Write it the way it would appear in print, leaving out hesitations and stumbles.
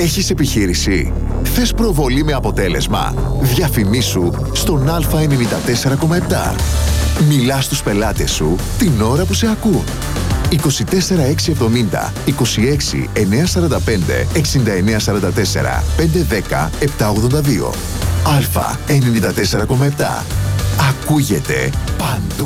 Έχεις επιχείρηση? Θες προβολή με αποτέλεσμα? Διαφημίσου στον Α94,7. Μιλά στους πελάτες σου την ώρα που σε ακούν. 24670 26 945 6944 510 782. Α94,7. Ακούγεται παντού.